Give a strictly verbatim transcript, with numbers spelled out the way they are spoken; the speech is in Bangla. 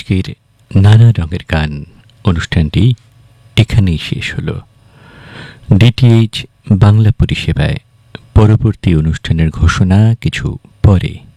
আজকের নানা রঙের গান অনুষ্ঠানটি এখানেই শেষ হলো। ডিটিএইচ বাংলা পরিষেবায় পরবর্তী অনুষ্ঠানের ঘোষণা কিছু পরে।